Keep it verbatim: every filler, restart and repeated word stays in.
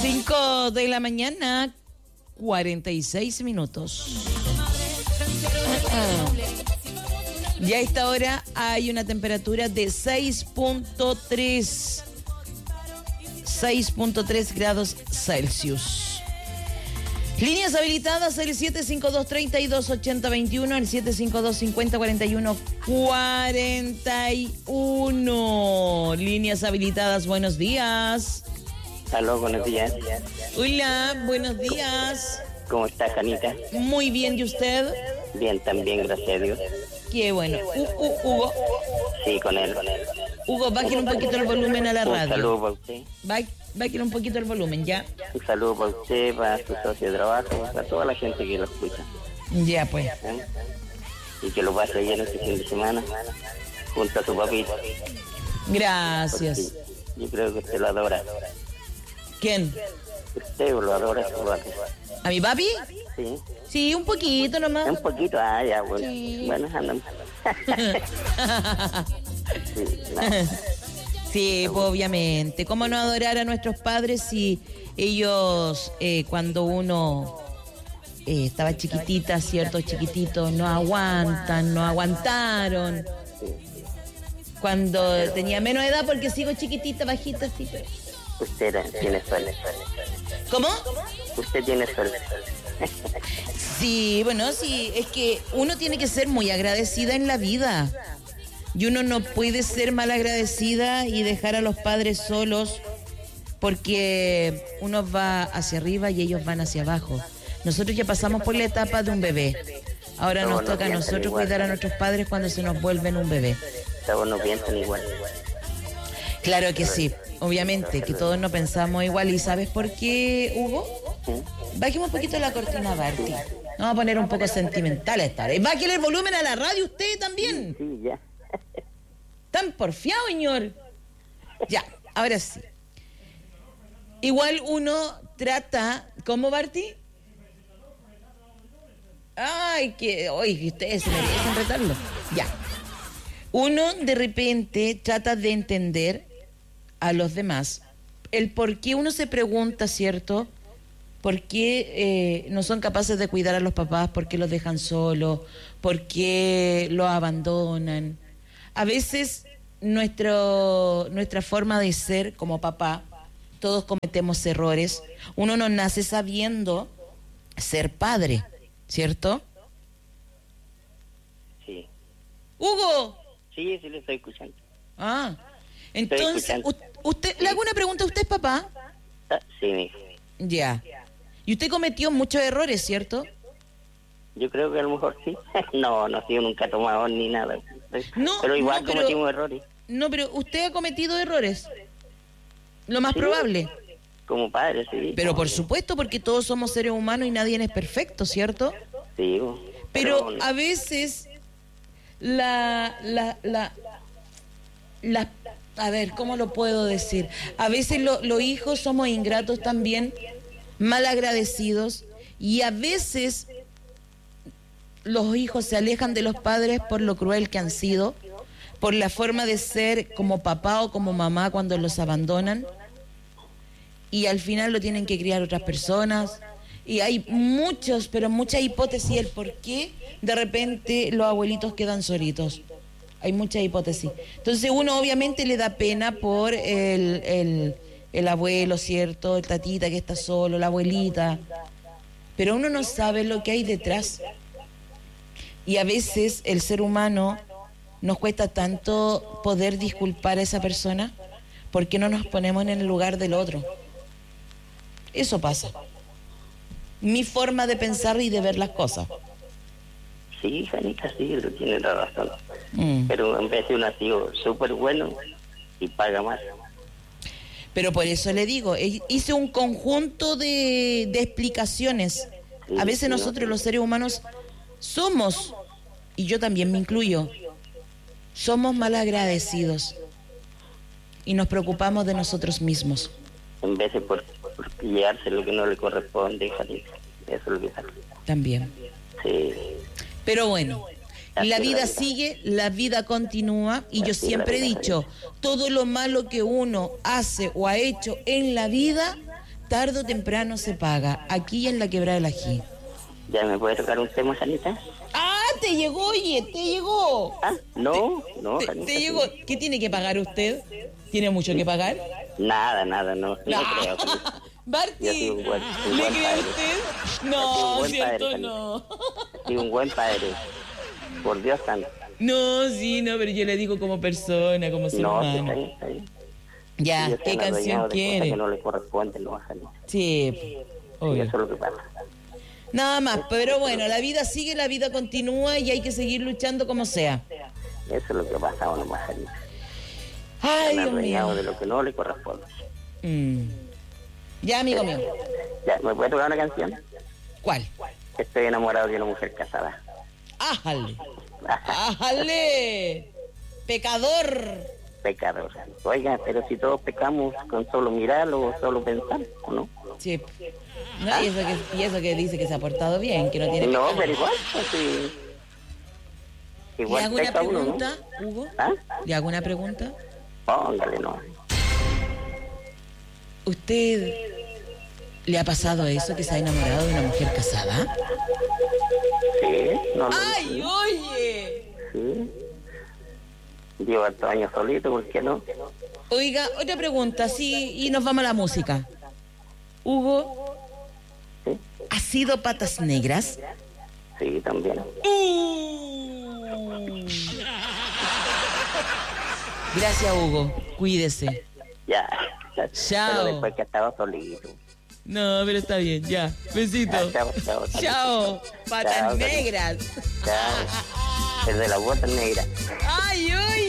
cinco de la mañana, cuarenta y seis minutos. Y a esta hora hay una temperatura de seis punto tres. seis punto tres grados Celsius. Líneas habilitadas el siete cinco dos, tres dos, ocho cero dos uno, el siete cinco dos, cinco cero, cuatro uno, cuarenta y uno. Líneas habilitadas, buenos días. Aló, buenos días. Hola, buenos días. ¿Cómo está, Janita? Muy bien, ¿y usted? Bien, también, gracias a Dios. Qué bueno. Uh, uh, Hugo. Sí, con él, con él. Hugo, bájale un poquito el volumen a la radio. Un saludo para usted. Bájale un poquito el volumen, ¿ya? Un saludo para usted, para su socio de trabajo, para toda la gente que lo escucha. Ya, pues. ¿Eh? Y que lo pase bien este fin de semana, junto a su papito. Gracias. Porque yo creo que usted lo adora. ¿Quién? Usted lo adora a su papi. ¿A mi papi? Sí. Sí, un poquito nomás. Un poquito, ah, ya, bueno. Sí. Bueno, andan. Sí, no. Sí, pues, obviamente. ¿Cómo no adorar a nuestros padres si ellos, eh, cuando uno eh, estaba chiquitita, ciertos chiquititos, no aguantan, no aguantaron? Cuando tenía menos edad, porque sigo chiquitita, bajita, así. Pero... Usted tiene suerte. ¿Cómo? Usted tiene suerte. Sí, bueno, sí, es que uno tiene que ser muy agradecida en la vida. Y uno no puede ser mal agradecida y dejar a los padres solos, porque uno va hacia arriba y ellos van hacia abajo. Nosotros ya pasamos por la etapa de un bebé. Ahora No, nos no toca a piensan nosotros igual. cuidar a nuestros padres cuando se nos vuelven un bebé. Todos no piensan igual. Claro que sí, obviamente, que todos no pensamos igual. ¿Y sabes por qué, Hugo? Bájeme un poquito la cortina, Barty. Vamos a poner un poco sentimental a esta hora. Y bájale el volumen a la radio usted también. Sí, ya. Tan porfiado, señor. Ya, ahora sí. Igual uno trata... ¿Cómo, Barty? Ay, que... Oye, ustedes se merecen retarlo. Ya. Uno de repente trata de entender a los demás el por qué uno se pregunta, ¿cierto? ¿Por qué eh, no son capaces de cuidar a los papás? ¿Por qué los dejan solos? ¿Por qué los abandonan? A veces nuestro, nuestra forma de ser como papá, todos cometemos errores. Uno no nace sabiendo ser padre, ¿cierto? Sí. ¡Hugo! Sí, sí le estoy escuchando. Ah, entonces, u- usted, le hago una pregunta, ¿usted es papá? Ah, sí, mi hijo. Ya. Y usted cometió muchos errores, ¿cierto? Yo creo que a lo mejor sí. No, no he sido nunca tomado ni nada. No, pero igual no, pero- cometimos errores. No, pero usted ha cometido errores. Lo más Sí. probable. Como padre, sí. Pero por supuesto, porque todos somos seres humanos y nadie es perfecto, ¿cierto? Sí. bo. Pero no- a veces la, la, la, la, a ver, ¿cómo lo puedo decir? A veces lo- los hijos somos ingratos también, mal agradecidos, y a veces los hijos se alejan de los padres por lo cruel que han sido, por la forma de ser como papá o como mamá cuando los abandonan, y al final lo tienen que criar otras personas. Y hay muchos, pero muchas hipótesis el por qué de repente los abuelitos quedan solitos. Hay muchas hipótesis. Entonces uno obviamente le da pena por el, el, el abuelo, ¿cierto? El tatita que está solo, la abuelita. Pero uno no sabe lo que hay detrás. Y a veces el ser humano nos cuesta tanto poder disculpar a esa persona porque no nos ponemos en el lugar del otro. Eso pasa. Mi forma de pensar y de ver las cosas. Sí, Janita, sí, lo tiene la razón. Mm. Pero en vez de uno ha sido súper bueno y paga más. Pero por eso le digo, eh, hice un conjunto de, de explicaciones. A veces nosotros los seres humanos somos, y yo también me incluyo, somos mal agradecidos y nos preocupamos de nosotros mismos. En vez de por, por llevarse lo que no le corresponde, Janita. Eso es lo que sale. También. Sí. Pero bueno, la vida sigue, la vida continúa, y yo siempre he dicho, todo lo malo que uno hace o ha hecho en la vida tarde o temprano se paga, aquí en la Quebrada del Ají. ¿Ya me puede tocar un tema, Janita? ¡Ah, te llegó, oye, te llegó! Ah, no, no, Te, Janita. te llegó. ¿Qué tiene que pagar usted? ¿Tiene mucho que pagar? Nada, nada, no, no creo. Barty, Yo soy un buen, un ¿le buen cree padre. usted? Yo soy un No, buen cierto, padre, no. Soy un buen padre. Por Dios santo. No, sí, no, pero yo le digo como persona, como ser No, sí, humano. está bien, está bien. Ya, Yo soy ¿qué un canción adueñado de cosas quiere? que no le corresponden, no, Janita. Sí, Y obvio. eso es lo que pasa. Nada más, pero bueno, la vida sigue, la vida continúa y hay que seguir luchando como sea. Eso es lo que pasa ahora, más Janita. Ay, Un Dios adueñado mío. de lo que no le corresponde. Mm. Ya, amigo mío. Ya, ¿me puede tocar una canción? ¿Cuál? Estoy enamorado de una mujer casada. ¡Ájale! ¡Ájale! ¡Pecador! Pecador. Oiga, pero si todos pecamos con solo mirarlo o solo pensar, ¿o no? Sí. No, y, eso que, y eso que dice que se ha portado bien, que no tiene No, pecado. pero igual, pues sí. ¿Le Igual hago una peca uno, ¿no? pregunta, Hugo? ¿Ah? ¿Le hago una pregunta? Póngale, no. ¿Usted le ha pasado eso, que se ha enamorado de una mujer casada? Sí, no lo ¡Ay, oye! Sí. Llevo hartos años solito, ¿por qué no? Oiga, otra pregunta, sí, y nos vamos a la música. Hugo, Sí, ¿ha sido patas negras? sí, también. Uh. Gracias, Hugo. Cuídese. Ya. Chao. Pero después que estaba solito. No, pero está bien, ya. Besito. Ah, chao, chao. Chao. Patas Chao, negras. Chao. El de la bota negra. Ay, oye.